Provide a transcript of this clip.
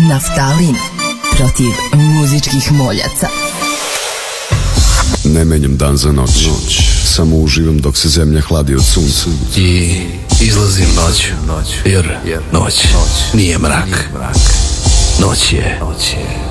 Naftalin protiv muzičkih moljaca. Ne menjam dan za noć, samo uživam dok se zemlja hladi od sunca. I izlazim noć, jer noć nije mrak. Noć je